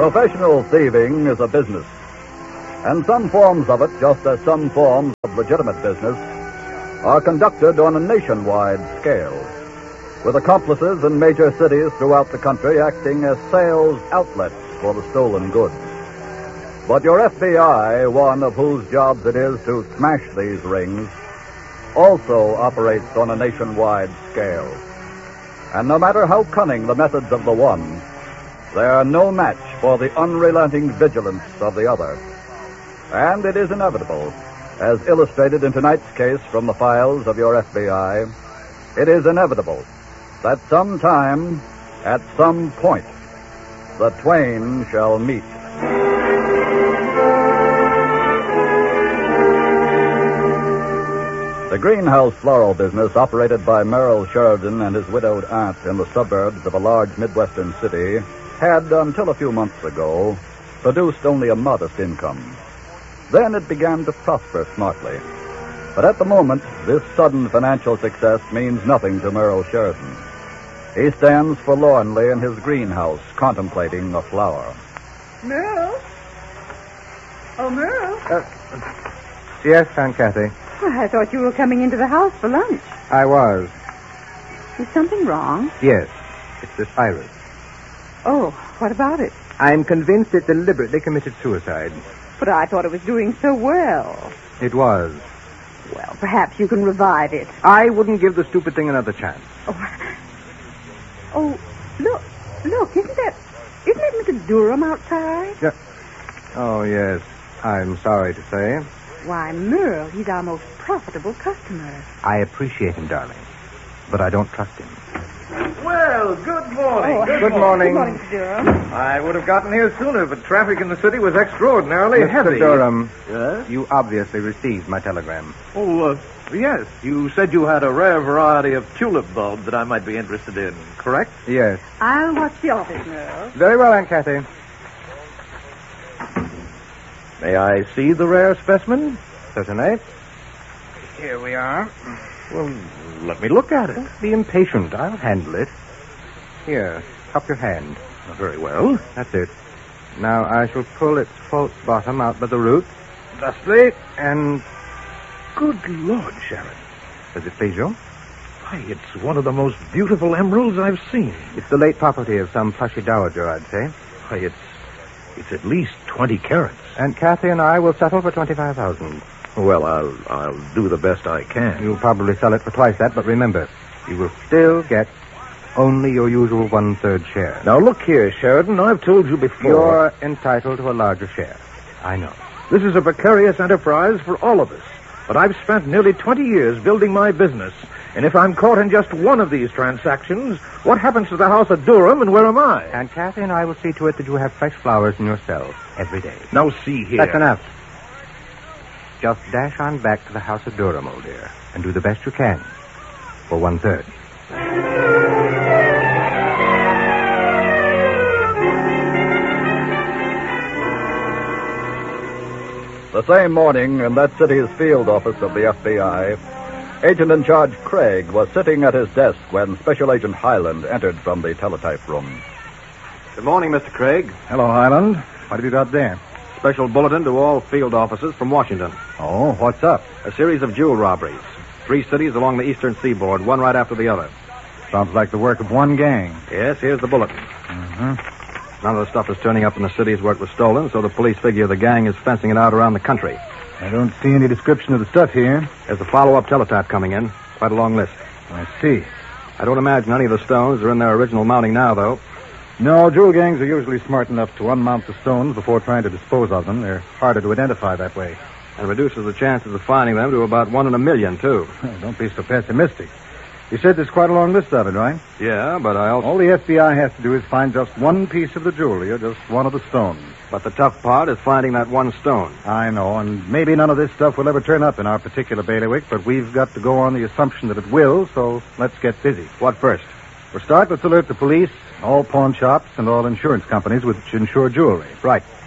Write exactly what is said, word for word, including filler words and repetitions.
Professional thieving is a business. And some forms of it, just as some forms of legitimate business, are conducted on a nationwide scale, with accomplices in major cities throughout the country acting as sales outlets for the stolen goods. But your F B I, one of whose jobs it is to smash these rings, also operates on a nationwide scale. And no matter how cunning the methods of the one, they are no match for the unrelenting vigilance of the other. And it is inevitable, as illustrated in tonight's case from the files of your F B I, it is inevitable that sometime, at some point, the twain shall meet. The greenhouse floral business operated by Merrill Sheridan and his widowed aunt in the suburbs of a large Midwestern city had, until a few months ago, produced only a modest income. Then it began to prosper smartly. But at the moment, this sudden financial success means nothing to Merrill Sheridan. He stands forlornly in his greenhouse, contemplating a flower. Merrill? Oh, Merrill? Uh, yes, Aunt Kathy. Well, I thought you were coming into the house for lunch. I was. Is something wrong? Yes. It's this iris. Oh, what about it? I'm convinced it deliberately committed suicide. But I thought it was doing so well. It was. Well, perhaps you can revive it. I wouldn't give the stupid thing another chance. Oh, oh look, look, isn't that, isn't it Mister Durham outside? Yeah. Oh, yes. I'm sorry to say. Why, Merle, he's our most profitable customer. I appreciate him, darling, but I don't trust him. Well, good morning. Oh, good, good Good morning. morning, Mister Durham. I would have gotten here sooner, but traffic in the city was extraordinarily Mister heavy. Durham, Yes? you obviously received my telegram. Oh, uh, yes. You said you had a rare variety of tulip bulbs that I might be interested in, correct? Yes. I'll watch the office, Merle. Very well, Aunt Kathy. May I see the rare specimen? Certainly. Here we are. Well, let me look at it. Don't be impatient. I'll handle it. Here, cup your hand. Very well. That's it. Now I shall pull its false bottom out by the root, thusly, and... Good Lord, Sharon. Does it please you? Why, it's one of the most beautiful emeralds I've seen. It's the late property of some plushy dowager, I'd say. Why, it's... it's at least twenty carats. Aunt Kathy and I will settle for twenty-five thousand. Well, I'll I'll do the best I can. You'll probably sell it for twice that, but remember, you will still get only your usual one-third share. Now, look here, Sheridan. I've told you before. You're entitled to a larger share. I know. This is a precarious enterprise for all of us. But I've spent nearly twenty years building my business. And if I'm caught in just one of these transactions, what happens to the house of Durham and where am I? Aunt Kathy and I will see to it that you have fresh flowers in your cells every day. Now, see here. That's enough. Just dash on back to the house of Durham, old dear, and do the best you can for one-third. The same morning, in that city's field office of the F B I, Agent in Charge Craig was sitting at his desk when Special Agent Highland entered from the teletype room. Good morning, Mister Craig. Hello, Highland. What have you got there? Special bulletin to all field officers from Washington. Oh, what's up? A series of jewel robberies. Three cities along the eastern seaboard, one right after the other. Sounds like the work of one gang. Yes, here's the bulletin. Mm-hmm. None of the stuff is turning up in the cities where it was stolen, so the police figure the gang is fencing it out around the country. I don't see any description of the stuff here. There's a follow-up teletype coming in. Quite a long list. I see. I don't imagine any of the stones are in their original mounting now, though. No, jewel gangs are usually smart enough to unmount the stones before trying to dispose of them. They're harder to identify that way. And reduces the chances of finding them to about one in a million, too. Don't be so pessimistic. You said there's quite a long list of it, right? Yeah, but I also... All the F B I has to do is find just one piece of the jewelry or just one of the stones. But the tough part is finding that one stone. I know, and maybe none of this stuff will ever turn up in our particular bailiwick, but we've got to go on the assumption that it will, so let's get busy. What first? For start, let's alert the police, all pawn shops, and all insurance companies which insure jewelry. Right.